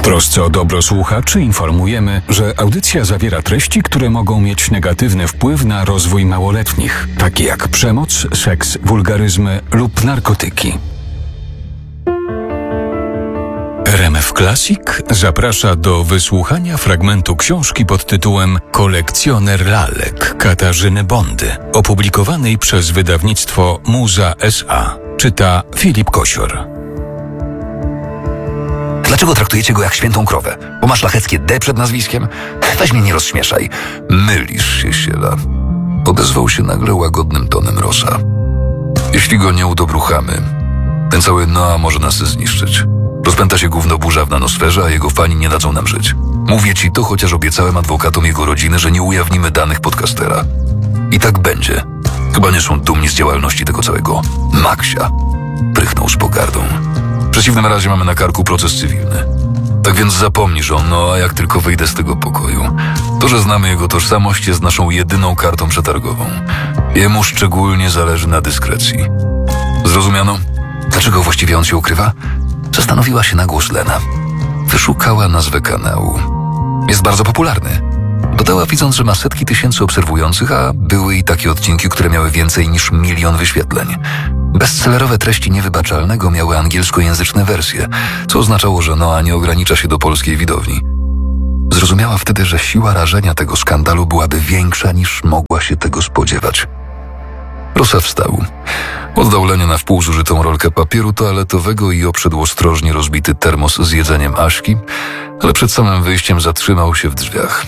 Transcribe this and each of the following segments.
W trosce o dobro słuchaczy informujemy, że audycja zawiera treści, które mogą mieć negatywny wpływ na rozwój małoletnich, takie jak przemoc, seks, wulgaryzmy lub narkotyki. RMF Classic zaprasza do wysłuchania fragmentu książki pod tytułem Kolekcjoner lalek Katarzyny Bondy, opublikowanej przez wydawnictwo Muza S.A. Czyta Filip Kosior. Dlaczego traktujecie go jak świętą krowę? Bo ma szlacheckie D przed nazwiskiem? Weź mnie nie rozśmieszaj. Mylisz się, Siela. Odezwał się nagle łagodnym tonem Rosa. Jeśli go nie udobruchamy, ten cały Noa może nas zniszczyć. Rozpęta się gównoburza w nanosferze, a jego fani nie dadzą nam żyć. Mówię ci to, chociaż obiecałem adwokatom jego rodziny, że nie ujawnimy danych podcastera. I tak będzie. Chyba nie są dumni z działalności tego całego Maksia. Prychnął z pogardą. W przeciwnym razie mamy na karku proces cywilny. Tak więc zapomnisz o Noa, jak tylko wyjdę z tego pokoju. To, że znamy jego tożsamość, jest naszą jedyną kartą przetargową. Jemu szczególnie zależy na dyskrecji. Zrozumiano? Dlaczego właściwie on się ukrywa? Zastanowiła się na głos Lena. Wyszukała nazwę kanału. Jest bardzo popularny. Dodała, widząc, że ma setki tysięcy obserwujących, a były i takie odcinki, które miały więcej niż 1 milion wyświetleń. Bestsellerowe treści Niewybaczalnego miały angielskojęzyczne wersje, co oznaczało, że Noa nie ogranicza się do polskiej widowni. Zrozumiała wtedy, że siła rażenia tego skandalu byłaby większa, niż mogła się tego spodziewać. Rosa wstał. Oddał Lenie na wpół zużytą rolkę papieru toaletowego i obszedł ostrożnie rozbity termos z jedzeniem Aśki, ale przed samym wyjściem zatrzymał się w drzwiach.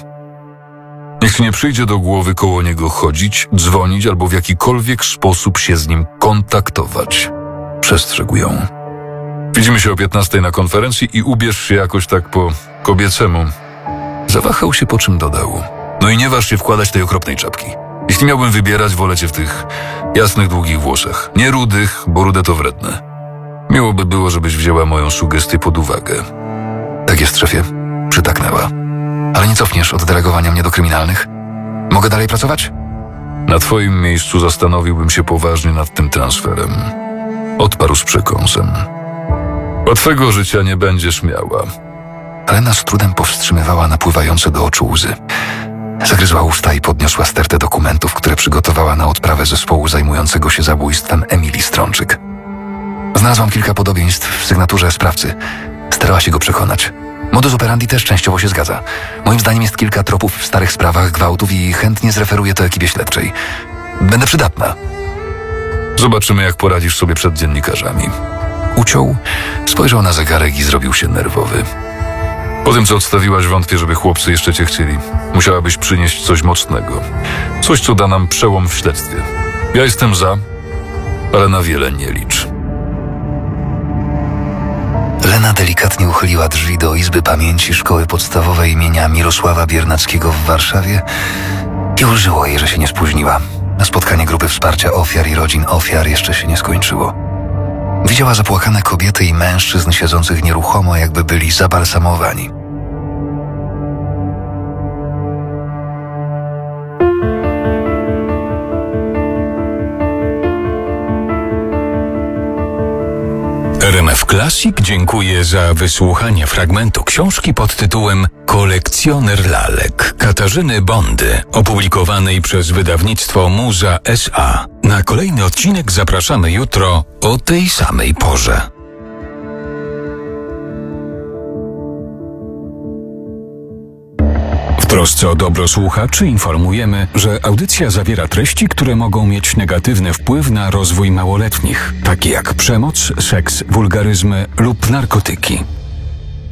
Niech nie przyjdzie do głowy koło niego chodzić, dzwonić albo w jakikolwiek sposób się z nim kontaktować. Przestrzegł ją. Widzimy się o 15:00 na konferencji i ubierz się jakoś tak po kobiecemu. Zawahał się, po czym dodał. No i nie waż się wkładać tej okropnej czapki. Jeśli miałbym wybierać, wolę cię w tych jasnych, długich włosach. Nie rudych, bo rude to wredne. Miło by było, żebyś wzięła moją sugestię pod uwagę. Tak jest, szefie. Przytaknęła. Ale nie cofniesz od delegowania mnie do kryminalnych? Mogę dalej pracować? Na twoim miejscu zastanowiłbym się poważnie nad tym transferem. Odparł z przekąsem. Łatwego życia nie będziesz miała. Lena z trudem powstrzymywała napływające do oczu łzy. Zagryzła usta i podniosła stertę dokumentów, które przygotowała na odprawę zespołu zajmującego się zabójstwem Emilii Strączyk. Znalazłam kilka podobieństw w sygnaturze sprawcy. Starała się go przekonać. Modus operandi też częściowo się zgadza. Moim zdaniem jest kilka tropów w starych sprawach gwałtów i chętnie zreferuję to ekipie śledczej. Będę przydatna. Zobaczymy, jak poradzisz sobie przed dziennikarzami. Uciął, spojrzał na zegarek i zrobił się nerwowy. Po tym, co odstawiłaś, wątpię, żeby chłopcy jeszcze cię chcieli. Musiałabyś przynieść coś mocnego. Coś, co da nam przełom w śledztwie. Ja jestem za, ale na wiele nie licz. Lena delikatnie uchyliła drzwi do Izby Pamięci Szkoły Podstawowej imienia Mirosława Biernackiego w Warszawie i ulżyło jej, że się nie spóźniła. Na spotkanie grupy wsparcia ofiar i rodzin ofiar jeszcze się nie skończyło. Widziała zapłakane kobiety i mężczyzn siedzących nieruchomo, jakby byli zabalsamowani. RMF Classic dziękuję za wysłuchanie fragmentu książki pod tytułem Kolekcjoner lalek Katarzyny Bondy, opublikowanej przez wydawnictwo Muza S.A. Na kolejny odcinek zapraszamy jutro o tej samej porze. W trosce o dobro słuchaczy informujemy, że audycja zawiera treści, które mogą mieć negatywny wpływ na rozwój małoletnich, takie jak przemoc, seks, wulgaryzmy lub narkotyki.